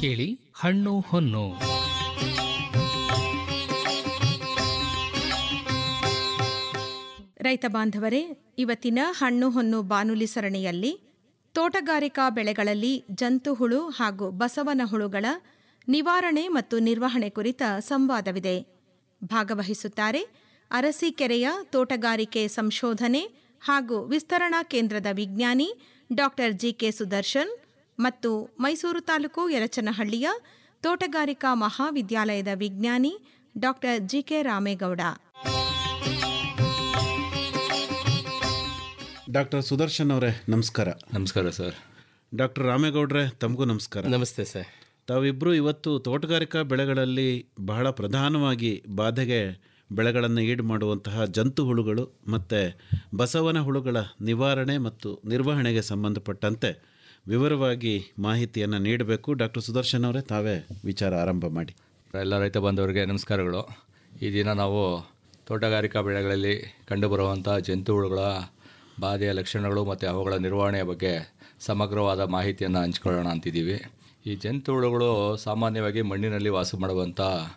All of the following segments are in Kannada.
ಕೇಳಿ ಹಣ್ಣು ಹೊನ್ನು. ರೈತ ಬಾಂಧವರೇ, ಇವತ್ತಿನ ಹಣ್ಣು ಹೊನ್ನು ಬಾನುಲಿ ಸರಣಿಯಲ್ಲಿ ತೋಟಗಾರಿಕಾ ಬೆಳೆಗಳಲ್ಲಿ ಜಂತುಹುಳು ಹಾಗೂ ಬಸವನ ಹುಳುಗಳ ನಿವಾರಣೆ ಮತ್ತು ನಿರ್ವಹಣೆ ಕುರಿತ ಸಂವಾದವಿದೆ. ಭಾಗವಹಿಸುತ್ತಾರೆ ಅರಸೀಕೆರೆಯ ತೋಟಗಾರಿಕೆ ಸಂಶೋಧನೆ ಹಾಗೂ ವಿಸ್ತರಣಾ ಕೇಂದ್ರದ ವಿಜ್ಞಾನಿ ಡಾ ಜಿಕೆ ಸುದರ್ಶನ್ ಮತ್ತು ಮೈಸೂರು ತಾಲೂಕು ಯಲಚನಹಳ್ಳಿಯ ತೋಟಗಾರಿಕಾ ಮಹಾವಿದ್ಯಾಲಯದ ವಿಜ್ಞಾನಿ ಡಾ ಜಿಕೆ ರಾಮೇಗೌಡ. ಡಾಕ್ಟರ್ ಸುದರ್ಶನ್ ಅವರೇ ನಮಸ್ಕಾರ. ನಮಸ್ಕಾರ ಸರ್. ಡಾಕ್ಟರ್ ರಾಮೇಗೌಡ್ರೆ ತಮಗೂ ನಮಸ್ಕಾರ. ನಮಸ್ತೆ ಸರ್. ತಾವಿಬ್ಬರು ಇವತ್ತು ತೋಟಗಾರಿಕಾ ಬೆಳೆಗಳಲ್ಲಿ ಬಹಳ ಪ್ರಧಾನವಾಗಿ ಬಾಧೆಗೆ ಬೆಳೆಗಳನ್ನು ಈಡು ಮಾಡುವಂತಹ ಜಂತು ಹುಳುಗಳು ಮತ್ತು ಬಸವನ ಹುಳುಗಳ ನಿವಾರಣೆ ಮತ್ತು ನಿರ್ವಹಣೆಗೆ ಸಂಬಂಧಪಟ್ಟಂತೆ ವಿವರವಾಗಿ ಮಾಹಿತಿಯನ್ನು ನೀಡಬೇಕು. ಡಾಕ್ಟರ್ ಸುದರ್ಶನ್ ಅವರೇ, ತಾವೇ ವಿಚಾರ ಆರಂಭ ಮಾಡಿ. ಎಲ್ಲ ರೈತ ಬಾಂಧವರಿಗೆ ನಮಸ್ಕಾರಗಳು. ಈ ದಿನ ನಾವು ತೋಟಗಾರಿಕಾ ಬೆಳೆಗಳಲ್ಲಿ ಕಂಡುಬರುವಂಥ ಜಂತು ಹುಳುಗಳ ಬಾಧೆಯ ಲಕ್ಷಣಗಳು ಮತ್ತು ಅವುಗಳ ನಿರ್ವಹಣೆಯ ಬಗ್ಗೆ ಸಮಗ್ರವಾದ ಮಾಹಿತಿಯನ್ನು ಹಂಚ್ಕೊಳ್ಳೋಣ ಅಂತಿದ್ದೀವಿ. ಈ ಜಂತು ಹುಳುಗಳು ಸಾಮಾನ್ಯವಾಗಿ ಮಣ್ಣಿನಲ್ಲಿ ವಾಸ ಮಾಡುವಂಥ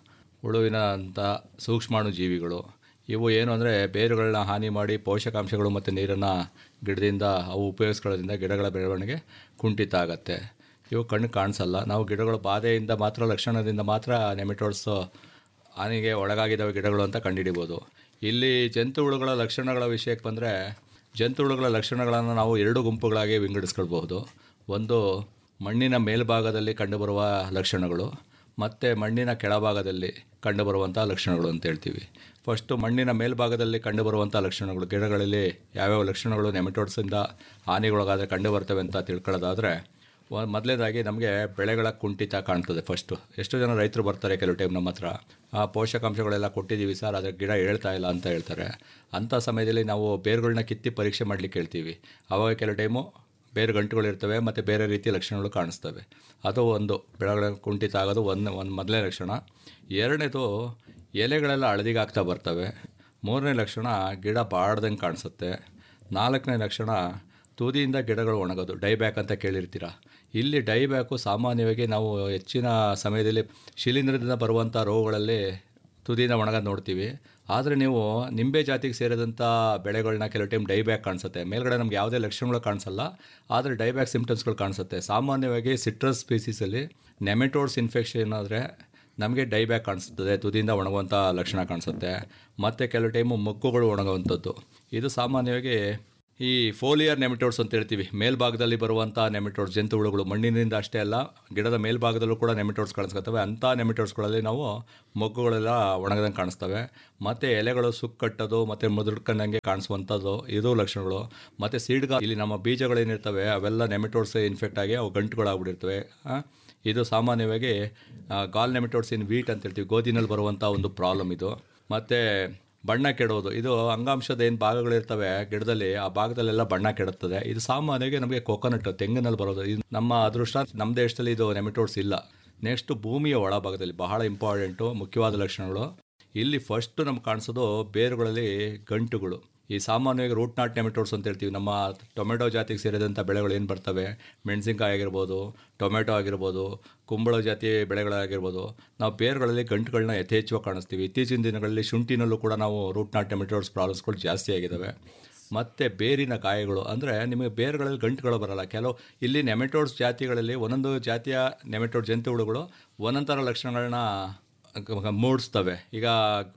ಹುಳುವಿನಂಥ ಸೂಕ್ಷ್ಮಾಣು ಜೀವಿಗಳು. ಇವು ಏನು ಅಂದರೆ ಬೇರುಗಳನ್ನ ಹಾನಿ ಮಾಡಿ ಪೋಷಕಾಂಶಗಳು ಮತ್ತು ನೀರನ್ನು ಗಿಡದಿಂದ ಅವು ಉಪಯೋಗಿಸ್ಕೊಳ್ಳೋದ್ರಿಂದ ಗಿಡಗಳ ಬೆಳವಣಿಗೆ ಕುಂಠಿತ ಆಗುತ್ತೆ. ಇವು ಕಣ್ಣು ಕಾಣಿಸಲ್ಲ. ನಾವು ಗಿಡಗಳು ಬಾಧೆಯಿಂದ ಮಾತ್ರ, ಲಕ್ಷಣದಿಂದ ಮಾತ್ರ ನೆಮೆಟೋಡ್ಸ್ ಹಾನಿಗೆ ಒಳಗಾಗಿದ್ದಾವೆ ಗಿಡಗಳು ಅಂತ ಕಂಡುಹಿಡಿಬೋದು. ಇಲ್ಲಿ ಜಂತು ಹುಳುಗಳ ಲಕ್ಷಣಗಳ ವಿಷಯಕ್ಕೆ ಬಂದರೆ, ಜಂತು ಹುಳುಗಳ ಲಕ್ಷಣಗಳನ್ನು ನಾವು ಎರಡು ಗುಂಪುಗಳಾಗಿ ವಿಂಗಡಿಸ್ಕೊಳ್ಬಹುದು. ಒಂದು ಮಣ್ಣಿನ ಮೇಲ್ಭಾಗದಲ್ಲಿ ಕಂಡುಬರುವ ಲಕ್ಷಣಗಳು ಮತ್ತು ಮಣ್ಣಿನ ಕೆಳಭಾಗದಲ್ಲಿ ಕಂಡುಬರುವಂಥ ಲಕ್ಷಣಗಳು ಅಂತ ಹೇಳ್ತೀವಿ. ಫಸ್ಟು ಮಣ್ಣಿನ ಮೇಲ್ಭಾಗದಲ್ಲಿ ಕಂಡುಬರುವಂಥ ಲಕ್ಷಣಗಳು, ಗಿಡಗಳಲ್ಲಿ ಯಾವ್ಯಾವ ಲಕ್ಷಣಗಳು ನೆಮೆಟೋಡ್ಸಿಂದ ಹಾನಿಗೊಳಗಾದರೆ ಕಂಡುಬರ್ತವೆ ಅಂತ ತಿಳ್ಕೊಳ್ಳೋದಾದರೆ, ಮೊದಲನೇದಾಗಿ ನಮಗೆ ಬೆಳೆಗಳ ಕುಂಠಿತ ಕಾಣ್ತದೆ. ಫಸ್ಟು ಎಷ್ಟು ಜನ ರೈತರು ಬರ್ತಾರೆ ಕೆಲವು ಟೈಮ್ ನಮ್ಮ ಹತ್ರ, ಆ ಪೋಷಕಾಂಶಗಳೆಲ್ಲ ಕೊಟ್ಟಿದ್ದೀವಿ ಸರ್, ಆದರೆ ಗಿಡ ಹೇಳ್ತಾ ಇಲ್ಲ ಅಂತ ಹೇಳ್ತಾರೆ. ಅಂಥ ಸಮಯದಲ್ಲಿ ನಾವು ಬೇರುಗಳನ್ನ ಕಿತ್ತಿ ಪರೀಕ್ಷೆ ಮಾಡಲಿಕ್ಕೆ ಹೇಳ್ತೀವಿ. ಆವಾಗ ಕೆಲವು ಟೈಮು ಬೇರೆ ಗಂಟುಗಳಿರ್ತವೆ ಮತ್ತು ಬೇರೆ ರೀತಿಯ ಲಕ್ಷಣಗಳು ಕಾಣಿಸ್ತವೆ. ಅದು ಒಂದು ಬೆಳೆಗಳ ಕುಂಠಿತ ಆಗೋದು ಒಂದು ಮೊದಲನೇ ಲಕ್ಷಣ. ಎರಡನೇದು ಎಲೆಗಳೆಲ್ಲ ಹಳದಿಗಾಗ್ತಾ ಬರ್ತವೆ. ಮೂರನೇ ಲಕ್ಷಣ ಗಿಡ ಬಾಡ್ದಂಗೆ ಕಾಣಿಸುತ್ತೆ. ನಾಲ್ಕನೇ ಲಕ್ಷಣ ತುದಿಯಿಂದ ಗಿಡಗಳು ಒಣಗೋದು, ಡೈಬ್ಯಾಕ್ ಅಂತ ಕೇಳಿರ್ತೀರ. ಇಲ್ಲಿ ಡೈಬ್ಯಾಕು ಸಾಮಾನ್ಯವಾಗಿ ನಾವು ಹೆಚ್ಚಿನ ಸಮಯದಲ್ಲಿ ಶಿಲೀಂಧ್ರದಿಂದ ಬರುವಂಥ ರೋಗಗಳಲ್ಲಿ ತುದಿಯಿಂದ ಒಣಗೋದು ನೋಡ್ತೀವಿ. ಆದರೆ ನೀವು ನಿಂಬೆ ಜಾತಿಗೆ ಸೇರಿದಂಥ ಬೆಳೆಗಳನ್ನ ಕೆಲವು ಟೈಮ್ ಡೈಬ್ಯಾಕ್ ಕಾಣಿಸುತ್ತೆ. ಮೇಲ್ಗಡೆ ನಮ್ಗೆ ಯಾವುದೇ ಲಕ್ಷಣಗಳು ಕಾಣಿಸಲ್ಲ, ಆದರೆ ಡೈಬ್ಯಾಕ್ ಸಿಂಪ್ಟಮ್ಸ್ಗಳು ಕಾಣಿಸುತ್ತೆ. ಸಾಮಾನ್ಯವಾಗಿ ಸಿಟ್ರಸ್ ಸ್ಪೀಸೀಸಲ್ಲಿ ನೆಮೆಟೋಡ್ಸ್ ಇನ್ಫೆಕ್ಷನ್ ಆದರೆ ನಮಗೆ ಡೈಬ್ಯಾಕ್ ಕಾಣಿಸ್ತದೆ, ತುದಿಯಿಂದ ಒಣಗುವಂಥ ಲಕ್ಷಣ ಕಾಣಿಸುತ್ತೆ. ಮತ್ತು ಕೆಲವು ಟೈಮು ಮೊಗ್ಗುಗಳು ಒಣಗುವಂಥದ್ದು. ಇದು ಸಾಮಾನ್ಯವಾಗಿ ಈ ಫೋಲಿಯರ್ ನೆಮೆಟೋಡ್ಸ್ ಅಂತ ಹೇಳ್ತೀವಿ. ಮೇಲ್ಭಾಗದಲ್ಲಿ ಬರುವಂಥ ನೆಮೆಟೋಡ್ಸ್ ಜಂತು ಹುಳುಗಳು, ಮಣ್ಣಿನಿಂದ ಅಷ್ಟೇ ಅಲ್ಲ ಗಿಡದ ಮೇಲ್ಭಾಗದಲ್ಲೂ ಕೂಡ ನೆಮೆಟೋಡ್ಸ್ ಕಾಣಿಸ್ಕೊತವೆ. ಅಂಥ ನೆಮೆಟೋಡ್ಸ್ಗಳಲ್ಲಿ ನಾವು ಮೊಗ್ಗುಗಳೆಲ್ಲ ಒಣಗದಂಗೆ ಕಾಣಿಸ್ತವೆ. ಮತ್ತು ಎಲೆಗಳು ಸುಕ್ಕಟ್ಟೋದು ಮತ್ತು ಮುದುಡ್ಕೊಂಡಂಗೆ ಕಾಣಿಸುವಂಥದ್ದು, ಇದು ಲಕ್ಷಣಗಳು. ಮತ್ತು ಸೀಡ್ಗ, ಇಲ್ಲಿ ನಮ್ಮ ಬೀಜಗಳೇನಿರ್ತವೆ ಅವೆಲ್ಲ ನೆಮೆಟೋಡ್ಸ್ ಇನ್ಫೆಕ್ಟ್ ಆಗಿ ಅವು ಗಂಟುಗಳಾಗ್ಬಿಟ್ಟಿರ್ತವೆ. ಇದು ಸಾಮಾನ್ಯವಾಗಿ ಗಾಲ್ ನೆಮೆಟೋಡ್ಸ್ ಇನ್ ವೀಟ್ ಅಂತ ಹೇಳ್ತೀವಿ, ಗೋಧಿನಲ್ಲಿ ಬರುವಂಥ ಒಂದು ಪ್ರಾಬ್ಲಮ್ ಇದು. ಮತ್ತು ಬಣ್ಣ ಕೆಡೋದು, ಇದು ಅಂಗಾಂಶದ ಏನು ಭಾಗಗಳಿರ್ತವೆ ಗಿಡದಲ್ಲಿ, ಆ ಭಾಗದಲ್ಲೆಲ್ಲ ಬಣ್ಣ ಕೆಡುತ್ತದೆ. ಇದು ಸಾಮಾನ್ಯವಾಗಿ ನಮಗೆ ಕೊಕೊನಟ್, ತೆಂಗಿನಲ್ಲಿ ಬರೋದು. ಇದು ನಮ್ಮ ಅದೃಷ್ಟ, ನಮ್ಮ ದೇಶದಲ್ಲಿ ಇದು ನೆಮೆಟೋಡ್ಸ್ ಇಲ್ಲ. ನೆಕ್ಸ್ಟು ಭೂಮಿಯ ಒಳಭಾಗದಲ್ಲಿ ಬಹಳ ಇಂಪಾರ್ಟೆಂಟು ಮುಖ್ಯವಾದ ಲಕ್ಷಣಗಳು. ಇಲ್ಲಿ ಫಸ್ಟು ನಮ್ಗೆ ಕಾಣಿಸೋದು ಬೇರುಗಳಲ್ಲಿ ಗಂಟುಗಳು. ಈ ಸಾಮಾನ್ಯವಾಗಿ ರೂಟ್ ನಾಟ್ ನೆಮೆಟೋಡ್ಸ್ ಅಂತ ಹೇಳ್ತೀವಿ. ನಮ್ಮ ಟೊಮೆಟೊ ಜಾತಿಗೆ ಸೇರಿದಂಥ ಬೆಳೆಗಳು ಏನು ಬರ್ತವೆ, ಮೆಣಸಿನ್ಕಾಯಿ ಆಗಿರ್ಬೋದು, ಟೊಮೆಟೊ ಆಗಿರ್ಬೋದು, ಕುಂಬಳ ಜಾತಿ ಬೆಳೆಗಳಾಗಿರ್ಬೋದು, ನಾವು ಬೇರುಗಳಲ್ಲಿ ಗಂಟುಗಳನ್ನ ಯಥೇಚ್ಛವಾಗಿ ಕಾಣಿಸ್ತೀವಿ. ಇತ್ತೀಚಿನ ದಿನಗಳಲ್ಲಿ ಶುಂಠಿನಲ್ಲೂ ಕೂಡ ನಾವು ರೂಟ್ ನಾಟ್ ನೆಮೆಟೋಡ್ಸ್ ಪ್ರಾಬ್ಲಮ್ಸ್ಗಳು ಜಾಸ್ತಿ ಆಗಿದ್ದಾವೆ. ಮತ್ತು ಬೇರಿನ ಗಾಯಗಳು, ಅಂದರೆ ನಿಮಗೆ ಬೇರುಗಳಲ್ಲಿ ಗಂಟುಗಳು ಬರಲ್ಲ. ಕೆಲವು ಇಲ್ಲಿ ನೆಮೆಟೋಡ್ಸ್ ಜಾತಿಗಳಲ್ಲಿ ಒಂದೊಂದು ಜಾತಿಯ ನೆಮೆಟೋಡ್ ಜಂತು ಹುಳುಗಳು ಒಂದೊಂದು ಥರ ಲಕ್ಷಣಗಳನ್ನ ಮೂಡಿಸ್ತವೆ. ಈಗ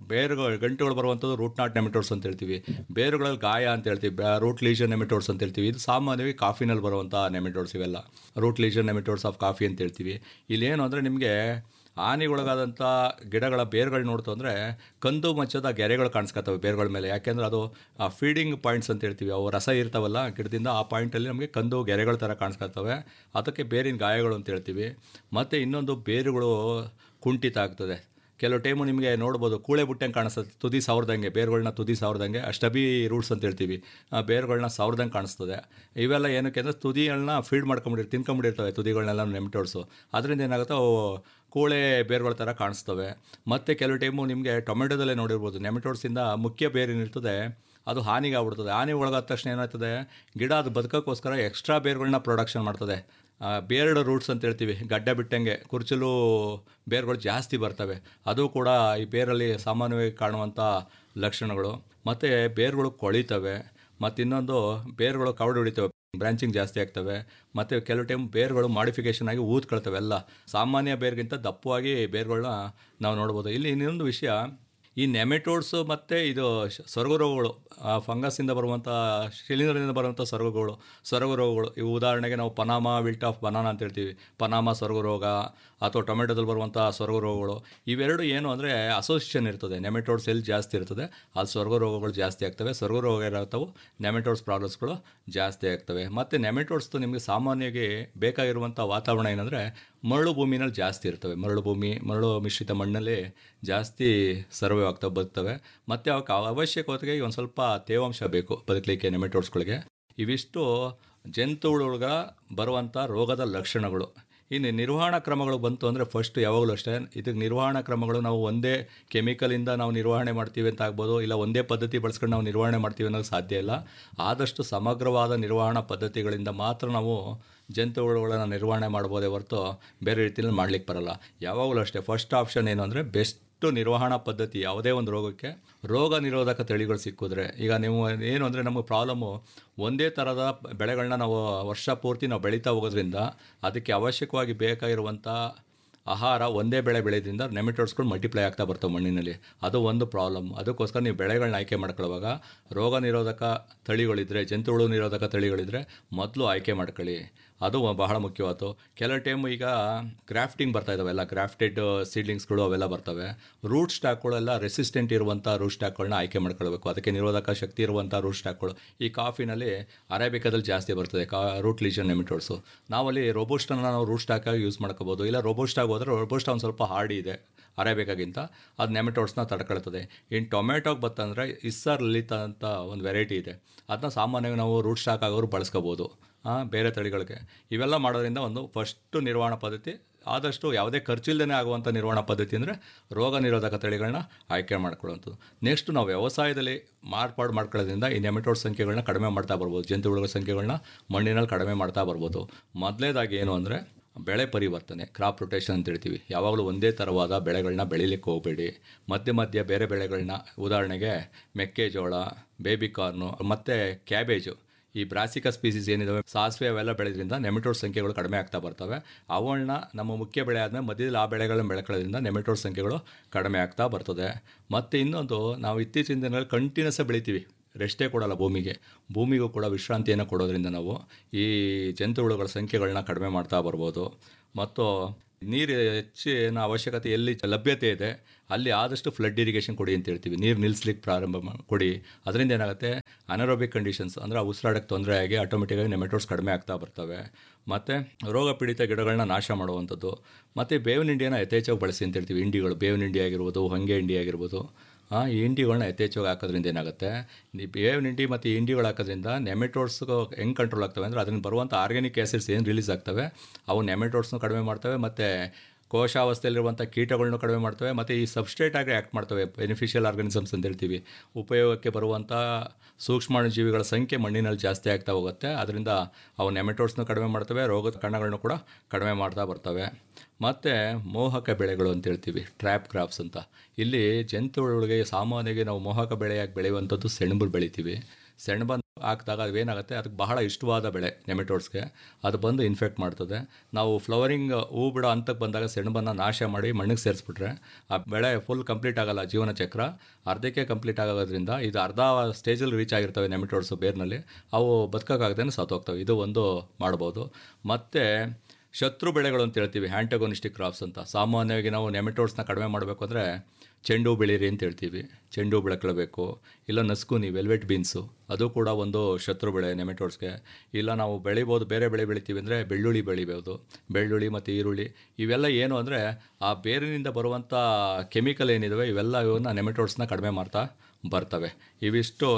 ಗಂಟುಗಳು ಬರುವಂಥದ್ದು ರೂಟ್ ನಾಟ್ ನೆಮೆಟೋಡ್ಸ್ ಅಂತ ಹೇಳ್ತೀವಿ. ಬೇರುಗಳಲ್ಲಿ ಗಾಯ ಅಂತ ಹೇಳ್ತೀವಿ, ರೂಟ್ ಲೀಷನ್ ನೆಮೆಟೋಡ್ಸ್ ಅಂತ ಹೇಳ್ತೀವಿ. ಇದು ಸಾಮಾನ್ಯವಾಗಿ ಕಾಫಿನಲ್ಲಿ ಬರುವಂಥ ನೆಮೆಟೋಡ್ಸ್ ಇವೆಲ್ಲ, root lesion nematodes of coffee ಅಂತ ಹೇಳ್ತೀವಿ. ಇಲ್ಲೇನು ಅಂದರೆ ನಿಮಗೆ ಹಾನಿಗೊಳಗಾದಂಥ ಗಿಡಗಳ ಬೇರುಗಳು ನೋಡ್ತು ಅಂದರೆ ಕಂದು ಮಚ್ಚದ ಗೆರೆಗಳು ಕಾಣಿಸ್ಕೊತವೆ ಬೇರುಗಳ ಮೇಲೆ. ಯಾಕೆಂದರೆ ಅದು ಆ ಫೀಡಿಂಗ್ ಪಾಯಿಂಟ್ಸ್ ಅಂತ ಹೇಳ್ತೀವಿ, ಅವು ರಸ ಇರ್ತಾವಲ್ಲ ಗಿಡದಿಂದ, ಆ ಪಾಯಿಂಟಲ್ಲಿ ನಮಗೆ ಕಂದು ಗೆರೆಗಳ ಥರ ಕಾಣಿಸ್ಕೊತವೆ. ಅದಕ್ಕೆ ಬೇರಿನ ಗಾಯಗಳು ಅಂತ ಹೇಳ್ತೀವಿ. ಮತ್ತು ಇನ್ನೊಂದು ಬೇರುಗಳು ಕುಂಠಿತ ಆಗ್ತದೆ. ಕೆಲವು ಟೈಮು ನಿಮಗೆ ನೋಡ್ಬೋದು ಕೂಳೆ ಬುಟ್ಟಂಗೆ ಕಾಣಿಸ್ತದೆ, ತುದಿ ಸಾವಿರದಂಗೆ, ಬೇರುಗಳನ್ನ ತುದಿ ಸಾವಿರದಂಗೆ, ಸ್ಟಬಿ ರೂಟ್ಸ್ ಅಂತ ಹೇಳ್ತೀವಿ, ಬೇರುಗಳನ್ನ ಸಾವಿರದಂಗೆ ಕಾಣಿಸ್ತದೆ. ಇವೆಲ್ಲ ಏನಕ್ಕೆ ಅಂದರೆ ತುದಿಗಳನ್ನ ಫೀಡ್ ತಿನ್ಕೊಂಬಿಟ್ಟಿರ್ತವೆ ತುದಿಗಳನ್ನೆಲ್ಲ ನೆಮೆಟೋಡ್ಸು. ಅದರಿಂದ ಏನಾಗುತ್ತೆ, ಅವು ಕೂಳೆ ಬೇರುಗಳ ಥರ ಕಾಣಿಸ್ತವೆ. ಮತ್ತು ಕೆಲವು ಟೈಮು ನಿಮಗೆ ಟೊಮೆಟೊದಲ್ಲೇ ನೋಡಿರ್ಬೋದು, ನೆಮೆಟೋಡ್ಸಿಂದ ಮುಖ್ಯ ಬೇರೇನಿರ್ತದೆ ಅದು ಹಾನಿಗೆ ಆಗ್ಬಿಡ್ತದೆ. ಹಾನಿ ಒಳಗಾದ ತಕ್ಷಣ ಏನಾಗ್ತದೆ, ಗಿಡ ಅದು ಬದುಕೋಕ್ಕೋಸ್ಕರ ಎಕ್ಸ್ಟ್ರಾ ಬೇರುಗಳನ್ನ ಪ್ರೊಡಕ್ಷನ್ ಮಾಡ್ತದೆ. ಬೇರ್ಡ್ ರೂಟ್ಸ್ ಅಂತ ಹೇಳ್ತೀವಿ, ಗಡ್ಡೆ ಬಿಟ್ಟಂಗೆ ಕುರ್ಚಲು ಬೇರುಗಳು ಜಾಸ್ತಿ ಬರ್ತವೆ. ಅದು ಕೂಡ ಈ ಬೇರಲ್ಲಿ ಸಾಮಾನ್ಯವಾಗಿ ಕಾಣುವಂಥ ಲಕ್ಷಣಗಳು. ಮತ್ತು ಬೇರುಗಳು ಕೊಳಿತವೆ, ಮತ್ತು ಇನ್ನೊಂದು ಬೇರುಗಳು ಕವಡು ಹಿಡಿತವೆ, ಬ್ರಾಂಚಿಂಗ್ ಜಾಸ್ತಿ ಆಗ್ತವೆ. ಮತ್ತು ಕೆಲವು ಟೈಮ್ ಬೇರುಗಳು ಮಾಡಿಫಿಕೇಷನ್ ಆಗಿ ಊದ್ಕೊಳ್ತವೆ. ಎಲ್ಲ ಸಾಮಾನ್ಯ ಬೇರ್ಗಿಂತ ದಪ್ಪವಾಗಿ ಬೇರುಗಳನ್ನ ನಾವು ನೋಡ್ಬೋದು. ಇಲ್ಲಿ ಇನ್ನೊಂದು ವಿಷಯ, ಈ ನೆಮೆಟೋಡ್ಸು ಮತ್ತು ಇದು ಸೊರಗು ಫಂಗಸ್ಸಿಂದ ಬರುವಂಥ ಶಿಲೀಂಧ್ರದಿಂದ ಬರುವಂಥ ಸೊರಗು ರೋಗಗಳು ಇವು ಉದಾಹರಣೆಗೆ ನಾವು ಪನಾಮಾ ವಿಲ್ಟ್ ಆಫ್ ಬನಾನಾ ಅಂತ ಹೇಳ್ತೀವಿ. ಪನಾಮಾ ಸೊರಗು ರೋಗ ಅಥವಾ ಟೊಮೆಟೊದಲ್ಲಿ ಬರುವಂಥ ಸೊರಗು ರೋಗಗಳು, ಇವೆರಡು ಏನು ಅಂದರೆ ಅಸೋಸಿಯೇಷನ್ ಇರ್ತದೆ. ನೆಮೆಟೋಡ್ಸ್ ಎಲ್ಲಿ ಜಾಸ್ತಿ ಇರ್ತದೆ ಅಲ್ಲಿ ಸೊರಗು ರೋಗಗಳು ಜಾಸ್ತಿ ಆಗ್ತವೆ. ಸೊರಗು ರೋಗ ಇರತ್ತವು, ನೆಮೆಟೋಡ್ಸ್ ಪ್ರಾಬ್ಲಮ್ಸ್ಗಳು ಜಾಸ್ತಿ ಆಗ್ತವೆ. ಮತ್ತು ನೆಮೆಟೋಡ್ಸ್ದು ನಿಮಗೆ ಸಾಮಾನ್ಯವಾಗಿ ಬೇಕಾಗಿರುವಂಥ ವಾತಾವರಣ ಏನಂದರೆ ಮರಳು ಭೂಮಿನಲ್ಲಿ ಜಾಸ್ತಿ ಇರ್ತವೆ. ಮರಳು ಮಿಶ್ರಿತ ಮಣ್ಣಲ್ಲಿ ಜಾಸ್ತಿ ಸರ್ವೇ ಆಗ್ತವೆ, ಬದುಕ್ತವೆ. ಮತ್ತು ಅವಕ್ಕೆ ಅವಶ್ಯಕತೆಗೆ ಒಂದು ಸ್ವಲ್ಪ ತೇವಾಂಶ ಬೇಕು ಬದುಕಲಿಕ್ಕೆ ನೆಮೆಟೋಡ್ಸ್ಗಳಿಗೆ. ಇವಿಷ್ಟು ಜಂತುಹುಳುಗಳ ಬರುವಂಥ ರೋಗದ ಲಕ್ಷಣಗಳು. ಇನ್ನು ನಿರ್ವಹಣಾ ಕ್ರಮಗಳು ಬಂತು ಅಂದರೆ ಫಸ್ಟ್ ಯಾವಾಗಲೂ ಅಷ್ಟೇ, ಇದಕ್ಕೆ ನಿರ್ವಹಣಾ ಕ್ರಮಗಳು ನಾವು ಒಂದೇ ಕೆಮಿಕಲಿಂದ ನಾವು ನಿರ್ವಹಣೆ ಮಾಡ್ತೀವಿ ಅಂತ ಆಗ್ಬೋದು, ಇಲ್ಲ ಒಂದೇ ಪದ್ಧತಿ ಬಳಸ್ಕೊಂಡು ನಾವು ನಿರ್ವಹಣೆ ಮಾಡ್ತೀವಿ ಅನ್ನೋದು ಸಾಧ್ಯ ಇಲ್ಲ. ಆದಷ್ಟು ಸಮಗ್ರವಾದ ನಿರ್ವಹಣಾ ಪದ್ಧತಿಗಳಿಂದ ಮಾತ್ರ ನಾವು ಜಂತುಹುಳುಗಳನ್ನು ನಿರ್ವಹಣೆ ಮಾಡ್ಬೋದೇ ಹೊರತು ಬೇರೆ ರೀತಿಯಲ್ಲಿ ಮಾಡ್ಲಿಕ್ಕೆ ಬರಲ್ಲ. ಯಾವಾಗಲೂ ಅಷ್ಟೇ ಫಸ್ಟ್ ಆಪ್ಷನ್ ಏನು ಅಂದರೆ ಬೆಸ್ಟ್ ನಿರ್ವಹಣಾ ಪದ್ಧತಿ ಯಾವುದೇ ಒಂದು ರೋಗಕ್ಕೆ ರೋಗ ನಿರೋಧಕ ತಳಿಗಳು ಸಿಕ್ಕಿದ್ರೆ. ಈಗ ನೀವು ಏನು ಅಂದರೆ ನಮಗೆ ಪ್ರಾಬ್ಲಮ್ಮು ಒಂದೇ ಥರದ ಬೆಳೆಗಳನ್ನ ನಾವು ವರ್ಷ ಪೂರ್ತಿ ನಾವು ಬೆಳೀತಾ ಹೋಗೋದ್ರಿಂದ ಅದಕ್ಕೆ ಅವಶ್ಯಕವಾಗಿ ಬೇಕಾಗಿರುವಂಥ ಆಹಾರ ಒಂದೇ ಬೆಳೆ ಬೆಳೆಯೋದ್ರಿಂದ ನೆಮೆಟೋಡ್ಸ್ಗಳು ಮಲ್ಟಿಪ್ಲೈ ಆಗ್ತಾ ಬರ್ತವೆ ಮಣ್ಣಿನಲ್ಲಿ. ಅದು ಒಂದು ಪ್ರಾಬ್ಲಮ್. ಅದಕ್ಕೋಸ್ಕರ ನೀವು ಬೆಳೆಗಳನ್ನ ಆಯ್ಕೆ ಮಾಡ್ಕೊಳ್ಳುವಾಗ ರೋಗ ನಿರೋಧಕ ತಳಿಗಳಿದ್ರೆ, ಜಂತುಹುಳು ನಿರೋಧಕ ತಳಿಗಳಿದ್ರೆ ಮೊದಲು ಆಯ್ಕೆ ಮಾಡ್ಕೊಳ್ಳಿ. ಅದು ಬಹಳ ಮುಖ್ಯವಾದ್ದು. ಕೆಲವು ಟೈಮ್ ಈಗ ಗ್ರಾಫ್ಟಿಂಗ್ ಬರ್ತಾ ಇದ್ದಾವೆ, ಎಲ್ಲ ಗ್ರಾಫ್ಟೆಡ್ ಸೀಡ್ಲಿಂಗ್ಸ್ಗಳು ಅವೆಲ್ಲ ಬರ್ತವೆ. ರೂಟ್ ಸ್ಟಾಕ್ಗಳೆಲ್ಲ ರೆಸಿಸ್ಟೆಂಟ್ ಇರುವಂಥ ರೂಟ್ ಸ್ಟಾಕ್ಗಳನ್ನ ಆಯ್ಕೆ ಮಾಡ್ಕೊಳ್ಬೇಕು, ಅದಕ್ಕೆ ನಿರೋಧಕ ಶಕ್ತಿ ಇರುವಂಥ ರೂಟ್ ಸ್ಟಾಕ್ಗಳು. ಈ ಕಾಫಿನಲ್ಲಿ ಅರೇಬಿಕಾದಲ್ಲಿ ಜಾಸ್ತಿ ಬರ್ತದೆ ರೂಟ್ ಲೀಜನ್ ನೆಮೆಟೋಡ್ಸು. ನಾವಲ್ಲಿ ರೋಬೋಸ್ಟನ್ನು ನಾವು ರೂಟ್ ಸ್ಟಾಕಾಗಿ ಯೂಸ್ ಮಾಡ್ಕೋಬೋದು. ಇಲ್ಲ ರೋಬೋಸ್ಟಾಗಿ ಹೋದರೆ ರೋಬೋಸ್ಟಾ ಒಂದು ಸ್ವಲ್ಪ ಹಾರ್ಡಿ ಇದೆ ಅರೇಬಿಕಾಗಿಂತ, ಅದು ನೆಮೆಟೋಡ್ಸ್ನ ತಡ್ಕೊಳ್ತದೆ. ಇನ್ನು ಟೊಮೆಟೋಗೆ ಬತ್ತಂದರೆ ಇಸ್ಸರ್ ಲಲಿತ ಅಂತ ಒಂದು ವೆರೈಟಿ ಇದೆ, ಅದನ್ನ ಸಾಮಾನ್ಯವಾಗಿ ನಾವು ರೂಟ್ ಸ್ಟಾಕ್ ಆಗೋರು ಬಳಸ್ಕೋಬೋದು ಬೇರೆ ತಳಿಗಳಿಗೆ. ಇವೆಲ್ಲ ಮಾಡೋದ್ರಿಂದ ಒಂದು ಫಸ್ಟು ನಿರ್ವಹಣಾ ಪದ್ಧತಿ ಆದಷ್ಟು ಯಾವುದೇ ಖರ್ಚಿಲ್ಲದೇ ಆಗುವಂಥ ನಿರ್ವಹಣಾ ಪದ್ಧತಿ ಅಂದರೆ ರೋಗ ನಿರೋಧಕ ತಳಿಗಳನ್ನ ಆಯ್ಕೆ ಮಾಡ್ಕೊಳ್ಳುವಂಥದ್ದು. ನೆಕ್ಸ್ಟ್ ನಾವು ವ್ಯವಸಾಯದಲ್ಲಿ ಮಾರ್ಪಾಡು ಮಾಡ್ಕೊಳ್ಳೋದ್ರಿಂದ ಈ ನೆಮೆಟೋಡ್ ಸಂಖ್ಯೆಗಳನ್ನ ಕಡಿಮೆ ಮಾಡ್ತಾ ಬರ್ಬೋದು, ಜಂತುಹುಳುಗಳ ಸಂಖ್ಯೆಗಳನ್ನ ಮಣ್ಣಿನಲ್ಲಿ ಕಡಿಮೆ ಮಾಡ್ತಾ ಬರ್ಬೋದು. ಮೊದಲನೇದಾಗಿ ಏನು ಅಂದರೆ ಬೆಳೆ ಪರಿವರ್ತನೆ, ಕ್ರಾಪ್ ರೊಟೇಷನ್ ಅಂತ ಹೇಳ್ತೀವಿ. ಯಾವಾಗಲೂ ಒಂದೇ ಥರವಾದ ಬೆಳೆಗಳನ್ನ ಬೆಳೀಲಿಕ್ಕೆ ಹೋಗಬೇಡಿ. ಮಧ್ಯೆ ಮಧ್ಯೆ ಬೇರೆ ಬೆಳೆಗಳನ್ನ, ಉದಾಹರಣೆಗೆ ಮೆಕ್ಕೆಜೋಳ, ಬೇಬಿ ಕಾರ್ನು ಮತ್ತು ಕ್ಯಾಬೇಜು, ಈ ಬ್ರಾಸಿಕಾ ಸ್ಪೀಸೀಸ್ ಏನಿದಾವೆ, ಸಾಸಿವೆ ಅವೆಲ್ಲ ಬೆಳೆದ್ರಿಂದ ನೆಮೆಟೋಡ್ ಸಂಖ್ಯೆಗಳು ಕಡಿಮೆ ಆಗ್ತಾ ಬರ್ತವೆ. ಅವನ್ನ ನಮ್ಮ ಮುಖ್ಯ ಬೆಳೆ ಆದಮೇಲೆ ಮಧ್ಯದಲ್ಲಿ ಆ ಬೆಳೆಗಳನ್ನ ಬೆಳ್ಕೊಳ್ಳೋದ್ರಿಂದ ನೆಮೆಟೋಡ್ ಸಂಖ್ಯೆಗಳು ಕಡಿಮೆ ಆಗ್ತಾ ಬರ್ತದೆ. ಮತ್ತು ಇನ್ನೊಂದು, ನಾವು ಇತ್ತೀಚಿನ ದಿನಗಳಲ್ಲಿ ಕಂಟಿನ್ಯೂಸ್ ಬೆಳಿತೀವಿ, ರೆಸ್ಟೇ ಕೊಡೋಲ್ಲ ಭೂಮಿಗೂ ಕೂಡ ವಿಶ್ರಾಂತಿಯನ್ನು ಕೊಡೋದ್ರಿಂದ ನಾವು ಈ ಜಂತುಹುಳುಗಳ ಸಂಖ್ಯೆಗಳನ್ನ ಕಡಿಮೆ ಮಾಡ್ತಾ ಬರ್ಬೋದು. ಮತ್ತು ನೀರು ಹೆಚ್ಚಿನ ಅವಶ್ಯಕತೆ ಎಲ್ಲಿ ಲಭ್ಯತೆ ಇದೆ ಅಲ್ಲಿ ಆದಷ್ಟು ಫ್ಲಡ್ ಇರಿಗೇಷನ್ ಕೊಡಿ ಅಂತ ಹೇಳ್ತೀವಿ. ನೀರು ನಿಲ್ಲಿಸ್ಲಿಕ್ಕೆ ಕೊಡಿ. ಅದರಿಂದ ಏನಾಗುತ್ತೆ, ಅನರೋಬಿಕ್ ಕಂಡೀಷನ್ಸ್ ಅಂದರೆ ಉಸಿರಾಡಕ್ಕೆ ತೊಂದರೆ ಆಗಿ ಆಟೋಮೆಟಿಕ್ಕಾಗಿ ನೆಮೆಟೋಡ್ಸ್ ಕಡಿಮೆ ಆಗ್ತಾ ಬರ್ತವೆ. ಮತ್ತು ರೋಗ ಪೀಡಿತ ಗಿಡಗಳನ್ನ ನಾಶ ಮಾಡುವಂಥದ್ದು. ಮತ್ತು ಬೇವಿನ ಹಿಂಡಿಯನ್ನು ಯಥೇಚ್ಛವಾಗಿ ಬಳಸಿ ಅಂತ ಹೇಳ್ತೀವಿ. ಹಿಂಡಿಗಳು, ಬೇವಿನ ಹಿಂಡಿ ಆಗಿರ್ಬೋದು, ಹೊಂಗೆ ಹಿಂಡಿ ಆಗಿರ್ಬೋದು, ಈ ಹಿಂಡಿಗಳನ್ನ ಯಥೇಚ್ಛವಾಗಿ ಹಾಕೋದ್ರಿಂದ ಏನಾಗುತ್ತೆ, ಈ ಬೇವಿನ ಹಿಂಡಿ ಮತ್ತು ಈ ಹಿಂಡಿಗಳು ಹಾಕೋದ್ರಿಂದ ನೆಮೆಟೋಡ್ಸ್ಗೆ ಹೆಂಗೆ ಕಂಟ್ರೋಲ್ ಆಗ್ತವೆ ಅಂದರೆ ಅದನ್ನು ಬರುವಂಥ ಆರ್ಗ್ಯಾನಿಕ್ ಆ್ಯಸಿಡ್ಸ್ ಏನು ರಿಲೀಸ್ ಆಗ್ತವೆ ಅವು ನೆಮೆಟೋಡ್ಸ್ನು ಕಡಿಮೆ ಮಾಡ್ತವೆ, ಮತ್ತು ಕೋಶಾವಸ್ಥೆಯಲ್ಲಿರುವಂಥ ಕೀಟಗಳನ್ನು ಕಡಿಮೆ ಮಾಡ್ತವೆ, ಮತ್ತು ಈ ಸಬ್ಸ್ಟ್ರೇಟ್ ಆಗಿ ಆ್ಯಕ್ಟ್ ಮಾಡ್ತವೆ. ಬೆನಿಫಿಷಿಯಲ್ ಆರ್ಗನಿಸಮ್ಸ್ ಅಂತ ಹೇಳ್ತೀವಿ. ಉಪಯೋಗಕ್ಕೆ ಬರುವಂಥ ಸೂಕ್ಷ್ಮಾಣುಜೀವಿಗಳ ಸಂಖ್ಯೆ ಮಣ್ಣಿನಲ್ಲಿ ಜಾಸ್ತಿ ಆಗ್ತಾ ಹೋಗುತ್ತೆ. ಅದರಿಂದ ಅವು ನೆಮೆಟೋಡ್ಸ್ನು ಕಡಿಮೆ ಮಾಡ್ತವೆ, ರೋಗದ ಕಣಗಳನ್ನು ಕೂಡ ಕಡಿಮೆ ಮಾಡ್ತಾ ಬರ್ತವೆ. ಮತ್ತು ಮೋಹಕ ಬೆಳೆಗಳು ಅಂತ ಹೇಳ್ತೀವಿ, ಟ್ರ್ಯಾಪ್ ಕ್ರಾಪ್ಸ್ ಅಂತ. ಇಲ್ಲಿ ಜಂತುಹುಳುಗಳಿಗೆ ಸಾಮಾನ್ಯವಾಗಿ ನಾವು ಮೋಹಕ ಬೆಳೆಯಾಗಿ ಬೆಳೆಯುವಂಥದ್ದು ಸೆಣಬು ಬೆಳಿತೀವಿ. ಸೆಣಬು ಹಾಕಿದಾಗ ಅದೇನಾಗುತ್ತೆ, ಅದಕ್ಕೆ ಬಹಳ ಇಷ್ಟವಾದ ಬೆಳೆ ನೆಮೆಟೋಡ್ಸ್ಗೆ, ಅದು ಬಂದು ಇನ್ಫೆಕ್ಟ್ ಮಾಡ್ತದೆ. ನಾವು ಫ್ಲವರಿಂಗ್ ಹೂ ಬಿಡೋ ಹಂತಕ್ಕೆ ಬಂದಾಗ ಸೆಣಬನ್ನು ನಾಶ ಮಾಡಿ ಮಣ್ಣಿಗೆ ಸೇರಿಸ್ಬಿಟ್ರೆ ಆ ಬೆಳೆ ಫುಲ್ ಕಂಪ್ಲೀಟ್ ಆಗೋಲ್ಲ, ಜೀವನ ಚಕ್ರ ಅರ್ಧಕ್ಕೆ ಕಂಪ್ಲೀಟ್ ಆಗೋದ್ರಿಂದ ಇದು ಅರ್ಧ ಸ್ಟೇಜಲ್ಲಿ ರೀಚ್ ಆಗಿರ್ತವೆ ನೆಮೆಟೋಡ್ಸು ಬೇರ್ನಲ್ಲಿ, ಅವು ಬದುಕೋಕ್ಕಾಗದೇನೆ ಸತ್ತೋಗ್ತವೆ. ಇದು ಒಂದು ಮಾಡ್ಬೋದು. ಮತ್ತು ಶತ್ರು ಬೆಳೆಗಳು ಅಂತ ಹೇಳ್ತೀವಿ, ಆ್ಯಂಟಗೋನಿಸ್ಟಿಕ್ ಕ್ರಾಪ್ಸ್ ಅಂತ. ಸಾಮಾನ್ಯವಾಗಿ ನಾವು ನೆಮೆಟೋಡ್ಸ್ನ ಕಡಿಮೆ ಮಾಡಬೇಕು ಅಂದರೆ ಚೆಂಡು ಬೆಳೀರಿ ಅಂತ ಹೇಳ್ತೀವಿ, ಚೆಂಡು ಬೆಳ್ಕೊಳ್ಬೇಕು. ಇಲ್ಲ ನಸ್ಕುನಿ, ವೆಲ್ವೆಟ್ ಬೀನ್ಸು, ಅದು ಕೂಡ ಒಂದು ಶತ್ರು ಬೆಳೆ ನೆಮೆಟೋಡ್ಸ್ಗೆ. ಇಲ್ಲ ನಾವು ಬೆಳಿಬೋದು, ಬೇರೆ ಬೆಳೆ ಬೆಳಿತೀವಿ ಅಂದರೆ ಬೆಳ್ಳುಳ್ಳಿ ಬೆಳಿಬೋದು, ಬೆಳ್ಳುಳ್ಳಿ ಮತ್ತು ಈರುಳ್ಳಿ. ಇವೆಲ್ಲ ಏನು ಅಂದರೆ ಆ ಬೇರಿನಿಂದ ಬರುವಂಥ ಕೆಮಿಕಲ್ ಏನಿದಾವೆ ಇವೆಲ್ಲ ಇವನ್ನ ನೆಮೆಟೋಡ್ಸ್ನ ಕಡಿಮೆ ಮಾಡ್ತಾ ಬರ್ತವೆ. ಇವಿಷ್ಟು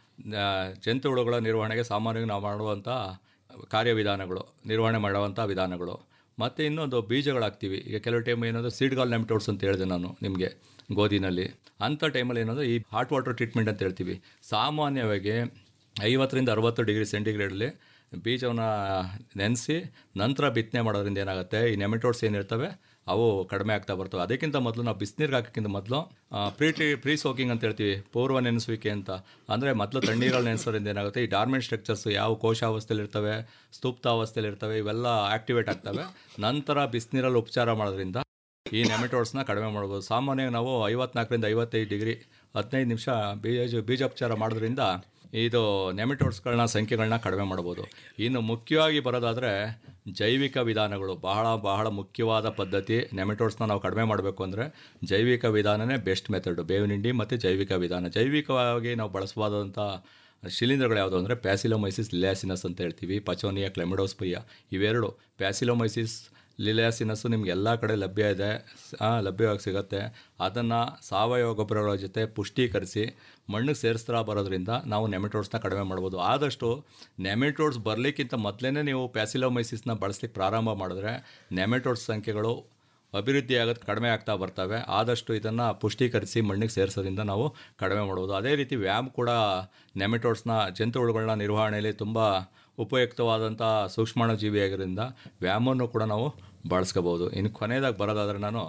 ಜಂತುಹುಳುಗಳ ನಿರ್ವಹಣೆಗೆ ಸಾಮಾನ್ಯವಾಗಿ ನಾವು ಮಾಡುವಂಥ ಕಾರ್ಯವಿಧಾನಗಳು, ನಿರ್ವಹಣೆ ಮಾಡುವಂಥ ವಿಧಾನಗಳು. ಮತ್ತು ಇನ್ನೊಂದು ಬೀಜಗಳಾಗ್ತೀವಿ. ಈಗ ಕೆಲವು ಟೈಮ್ ಏನಂದರೆ ಸೀಡ್ಗಾಲ್ ನೆಮೆಟೋಡ್ಸ್ ಅಂತ ಹೇಳಿದೆ ನಾನು ನಿಮಗೆ ಗೋಧಿನಲ್ಲಿ. ಅಂಥ ಟೈಮಲ್ಲಿ ಏನಂದರೆ ಈ ಹಾಟ್ ವಾಟರ್ ಟ್ರೀಟ್ಮೆಂಟ್ ಅಂತ ಹೇಳ್ತೀವಿ. ಸಾಮಾನ್ಯವಾಗಿ 50 ರಿಂದ 60 ಡಿಗ್ರಿ ಸೆಂಟಿಗ್ರೇಡಲ್ಲಿ ಬೀಜವನ್ನು ನೆನೆಸಿ ನಂತರ ಬಿತ್ತನೆ ಮಾಡೋದ್ರಿಂದ ಏನಾಗುತ್ತೆ, ಈ ನೆಮೆಟೋಡ್ಸ್ ಏನಿರ್ತವೆ ಅವು ಕಡಿಮೆ ಆಗ್ತಾ ಬರ್ತವೆ. ಅದಕ್ಕಿಂತ ಮೊದಲು ನಾವು ಬಿಸಿನೀರಿಗೆ ಹಾಕೋಕ್ಕಿಂತ ಮೊದಲು ಪ್ರೀ ಸೋಕಿಂಗ್ ಅಂತ ಹೇಳ್ತೀವಿ, ಪೂರ್ವ ನೆನೆಸುವಿಕೆ ಅಂತ. ಅಂದರೆ ಮೊದಲು ತಣ್ಣೀರಲ್ಲಿ ನೆನೆಸೋದ್ರಿಂದ ಏನಾಗುತ್ತೆ, ಈ ಡಾರ್ಮೆಂಟ್ ಸ್ಟ್ರಕ್ಚರ್ಸ್ ಯಾವ ಕೋಶಾವಸ್ಥೆಯಲ್ಲಿ ಇರ್ತವೆ, ಸ್ತೂಪ್ತಾವಸ್ಥೆಯಲ್ಲಿ ಇರ್ತವೆ, ಇವೆಲ್ಲ ಆಕ್ಟಿವೇಟ್ ಆಗ್ತವೆ. ನಂತರ ಬಿಸಿನೀರಲ್ಲಿ ಉಪಚಾರ ಮಾಡೋದ್ರಿಂದ ಈ ನೆಮೆಟೋಡ್ಸ್ನ ಕಡಿಮೆ ಮಾಡ್ಬೋದು. ಸಾಮಾನ್ಯವಾಗಿ ನಾವು 54ರಿಂದ 55 ಡಿಗ್ರಿ 15 ನಿಮಿಷ ಬೀಜೋಪಚಾರ ಮಾಡೋದ್ರಿಂದ ಇದು ನೆಮೆಟೋಡ್ಸ್ಗಳನ್ನ ಸಂಖ್ಯೆಗಳನ್ನ ಕಡಿಮೆ ಮಾಡ್ಬೋದು. ಇನ್ನು ಮುಖ್ಯವಾಗಿ ಬರೋದಾದರೆ ಜೈವಿಕ ವಿಧಾನಗಳು ಬಹಳ ಮುಖ್ಯವಾದ ಪದ್ಧತಿ. ನೆಮೆಟೋಡ್ಸ್ನ ನಾವು ಕಡಿಮೆ ಮಾಡಬೇಕು ಅಂದರೆ ಜೈವಿಕ ವಿಧಾನನೇ ಬೆಸ್ಟ್ ಮೆಥಡು. ಬೇವಿನ ಹಿಂಡಿ ಮತ್ತು ಜೈವಿಕ ವಿಧಾನ. ಜೈವಿಕವಾಗಿ ನಾವು ಬಳಸಬಹುದಂಥ ಶಿಲೀಂಧ್ರಗಳು ಯಾವುದು ಅಂದರೆ ಪ್ಯಾಸಿಲೋಮೈಸಿಸ್ ಲಿಲಿಯಾಸಿನಸ್ ಅಂತ ಹೇಳ್ತೀವಿ, ಪಚೋನಿಯಾ ಕ್ಲೆಮಿಡೋಸ್ಪಿಯಾ. ಇವೆರಡು ಪ್ಯಾಸಿಲೋಮೈಸಿಸ್ ಲಿಲಿಯಾಸಿನಸ್ಸು ನಿಮ್ಗೆ ಎಲ್ಲ ಕಡೆ ಲಭ್ಯವಾಗಿ ಸಿಗುತ್ತೆ. ಅದನ್ನು ಸಾವಯವ ಗೊಬ್ಬರಗಳ ಜೊತೆ ಪುಷ್ಟೀಕರಿಸಿ ಮಣ್ಣಿಗೆ ಸೇರಿಸ್ತಾ ಬರೋದ್ರಿಂದ ನಾವು ನೆಮೆಟೋಡ್ಸ್ನ ಕಡಿಮೆ ಮಾಡ್ಬೋದು. ಆದಷ್ಟು ನೆಮೆಟೋಡ್ಸ್ ಬರಲಿಕ್ಕಿಂತ ಮೊದಲೇ ನೀವು ಪ್ಯಾಸಿಲೋಮೈಸಿಸ್ನ ಬಳಸಲಿಕ್ಕೆ ಪ್ರಾರಂಭ ಮಾಡಿದ್ರೆ ನೆಮೆಟೋಡ್ಸ್ ಸಂಖ್ಯೆಗಳು ಅಭಿವೃದ್ಧಿ ಆಗೋದು ಕಡಿಮೆ ಆಗ್ತಾ ಬರ್ತವೆ. ಆದಷ್ಟು ಇದನ್ನು ಪುಷ್ಟೀಕರಿಸಿ ಮಣ್ಣಿಗೆ ಸೇರಿಸೋದ್ರಿಂದ ನಾವು ಕಡಿಮೆ ಮಾಡ್ಬೋದು. ಅದೇ ರೀತಿ ವ್ಯಾಮ್ ಕೂಡ ನೆಮೆಟೋಡ್ಸ್ನ ಜಂತುಹುಳುಗಳನ್ನ ನಿರ್ವಹಣೆಯಲ್ಲಿ ತುಂಬ ಉಪಯುಕ್ತವಾದಂಥ ಸೂಕ್ಷ್ಮಾಣುಜೀವಿಯಾಗಿರೋದ್ರಿಂದ ವ್ಯಾಮನ್ನು ಕೂಡ ನಾವು ಬಳಸ್ಕೋಬೋದು. ಇನ್ನು ಕೊನೆಯದಾಗಿ ಬರೋದಾದರೆ ನಾನು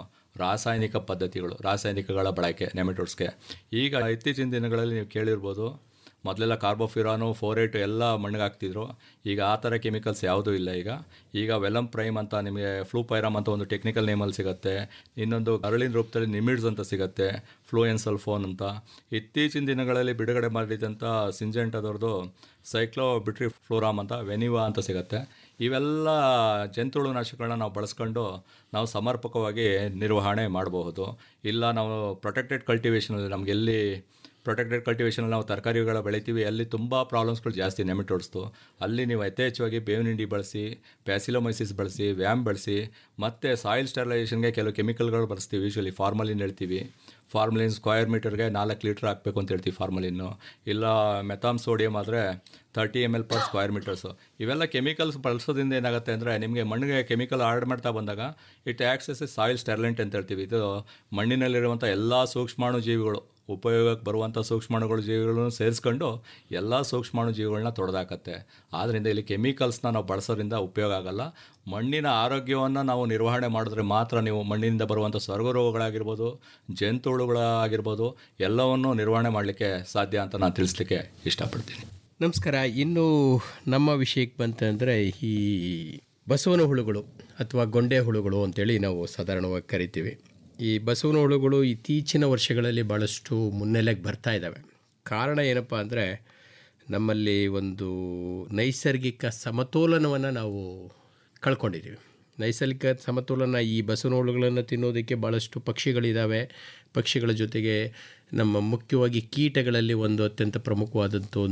ರಾಸಾಯನಿಕಗಳ ಬಳಕೆ ನೆಮೆಟೋಡ್ಸ್ಗೆ. ಈಗ ಇತ್ತೀಚಿನ ದಿನಗಳಲ್ಲಿ ನೀವು ಕೇಳಿರ್ಬೋದು, ಮೊದಲೆಲ್ಲ ಕಾರ್ಬೋಫಿರಾನು, ಫೋರೇಟು ಎಲ್ಲ ಮಣ್ಣಿಗೆ ಹಾಕ್ತಿದ್ರು. ಈಗ ಆ ಥರ ಕೆಮಿಕಲ್ಸ್ ಯಾವುದೂ ಇಲ್ಲ. ಈಗ ವೆಲಮ್ ಪ್ರೈಮ್ ಅಂತ ನಿಮಗೆ ಫ್ಲೂಪೈರಮ್ ಅಂತ ಒಂದು ಟೆಕ್ನಿಕಲ್ ನೇಮಲ್ಲಿ ಸಿಗುತ್ತೆ. ಇನ್ನೊಂದು ಅರಳಿನ ರೂಪದಲ್ಲಿ ನಿಮಿಡ್ಸ್ ಅಂತ ಸಿಗುತ್ತೆ, ಫ್ಲೂಯೆನ್ಸಲ್ಫೋನ್ ಅಂತ. ಇತ್ತೀಚಿನ ದಿನಗಳಲ್ಲಿ ಬಿಡುಗಡೆ ಮಾಡಿದಂಥ ಸಿಂಜೆಂಟದವ್ರದ್ದು ಸೈಕ್ಲೋಬಿಟ್ರಿ ಫ್ಲೋರಾಮ್ ಅಂತ, ವೆನಿವಾ ಅಂತ ಸಿಗುತ್ತೆ. ಇವೆಲ್ಲ ಜಂತುಹುಳು ನಾಶಕಗಳನ್ನ ನಾವು ಬಳಸ್ಕೊಂಡು ನಾವು ಸಮರ್ಪಕವಾಗಿ ನಿರ್ವಹಣೆ ಮಾಡಬಹುದು. ಇಲ್ಲ ನಾವು ಪ್ರೊಟೆಕ್ಟೆಡ್ ಕಲ್ಟಿವೇಷನಲ್ಲಿ ನಮಗೆಲ್ಲಿ ಪ್ರೊಟೆಕ್ಟೆಡ್ ಕಲ್ಟಿವೇಷನಲ್ಲಿ ನಾವು ತರಕಾರಿಗಳ ಬೆಳಿತೀವಿ, ಅಲ್ಲಿ ತುಂಬ ಪ್ರಾಬ್ಲಮ್ಸ್ಗಳು ಜಾಸ್ತಿ ನೆಮೆಟೋಡ್ಸ್ದು. ಅಲ್ಲಿ ನೀವು ಯಥೇಚ್ಛವಾಗಿ ಬೇವಿನ ಹಿಂಡಿ ಬಳಸಿ, ಪ್ಯಾಸಿಲೋಮೈಸಿಸ್ ಬಳಸಿ, ವ್ಯಾಮ್ ಬಳಸಿ, ಮತ್ತು ಸಾಯಿಲ್ ಸ್ಟೆರಿಲೈಸೇಷನ್ಗೆ ಕೆಲವು ಕೆಮಿಕಲ್ಗಳು ಬಳಸ್ತೀವಿ. ಯೂಶ್ವಲಿ ಫಾರ್ಮಲಿನ್ ಹೇಳ್ತೀವಿ. ಫಾರ್ಮಲಿನ್ ಸ್ಕ್ವೈರ್ ಮೀಟರ್ಗೆ 4 ಲೀಟ್ರ್ ಹಾಕಬೇಕು ಅಂತ ಹೇಳ್ತೀವಿ ಫಾರ್ಮಲಿನ್ನು. ಇಲ್ಲ ಮೆಥಾಮ್ ಸೋಡಿಯಮ್ ಆದರೆ 30 ml per ಸ್ಕ್ವೈರ್ ಮೀಟರ್ಸು. ಇವೆಲ್ಲ ಕೆಮಿಕಲ್ಸ್ ಬಳಸೋದ್ರಿಂದ ಏನಾಗುತ್ತೆ ಅಂದರೆ ನಿಮಗೆ ಮಣ್ಣಿಗೆ ಕೆಮಿಕಲ್ ಆಡ್ ಮಾಡ್ತಾ ಬಂದಾಗ it acts S A soil ಸ್ಟೆರಿಲೆಂಟ್ ಅಂತ ಹೇಳ್ತೀವಿ. ಇದು ಮಣ್ಣಿನಲ್ಲಿರುವಂಥ ಎಲ್ಲ ಸೂಕ್ಷ್ಮಾಣುಜೀವಿಗಳು, ಉಪಯೋಗಕ್ಕೆ ಬರುವಂಥ ಜೀವಿಗಳನ್ನು ಸೇರಿಸ್ಕೊಂಡು ಎಲ್ಲ ಸೂಕ್ಷ್ಮಾಣುಜೀವಿಗಳನ್ನ ತೊಡೆದಾಕತ್ತೆ. ಆದ್ದರಿಂದ ಇಲ್ಲಿ ಕೆಮಿಕಲ್ಸ್ನ ನಾವು ಬಳಸೋದ್ರಿಂದ ಉಪಯೋಗ ಆಗಲ್ಲ. ಮಣ್ಣಿನ ಆರೋಗ್ಯವನ್ನು ನಾವು ನಿರ್ವಹಣೆ ಮಾಡಿದ್ರೆ ಮಾತ್ರ ನೀವು ಮಣ್ಣಿನಿಂದ ಬರುವಂಥ ಸ್ವರ್ಗರೋಗಗಳಾಗಿರ್ಬೋದು, ಜಂತುಹುಳುಗಳಾಗಿರ್ಬೋದು, ಎಲ್ಲವನ್ನೂ ನಿರ್ವಹಣೆ ಮಾಡಲಿಕ್ಕೆ ಸಾಧ್ಯ ಅಂತ ನಾನು ತಿಳಿಸ್ಲಿಕ್ಕೆ ಇಷ್ಟಪಡ್ತೀನಿ. ನಮಸ್ಕಾರ. ಇನ್ನು ನಮ್ಮ ವಿಷಯಕ್ಕೆ ಬಂತಂದರೆ ಈ ಬಸವನ ಹುಳುಗಳು ಅಥವಾ ಗೊಂಡೆ ಹುಳುಗಳು ಅಂತೇಳಿ ನಾವು ಸಾಧಾರಣವಾಗಿ ಕರಿತೀವಿ. ಈ ಬಸವನ ಹುಳುಗಳು ಇತ್ತೀಚಿನ ವರ್ಷಗಳಲ್ಲಿ ಭಾಳಷ್ಟು ಮುನ್ನೆಲೆಗೆ ಬರ್ತಾ ಇದ್ದಾವೆ. ಕಾರಣ ಏನಪ್ಪ ಅಂದರೆ ನಮ್ಮಲ್ಲಿ ಒಂದು ನೈಸರ್ಗಿಕ ಸಮತೋಲನವನ್ನು ನಾವು ಕಳ್ಕೊಂಡಿದ್ದೀವಿ. ನೈಸರ್ಗಿಕ ಸಮತೋಲನ, ಈ ಬಸವನ ಹುಳುಗಳನ್ನು ತಿನ್ನೋದಕ್ಕೆ ಭಾಳಷ್ಟು ಪಕ್ಷಿಗಳಿದ್ದಾವೆ. ಪಕ್ಷಿಗಳ ಜೊತೆಗೆ ನಮ್ಮ ಮುಖ್ಯವಾಗಿ ಕೀಟಗಳಲ್ಲಿ ಒಂದು ಅತ್ಯಂತ ಪ್ರಮುಖವಾದಂಥ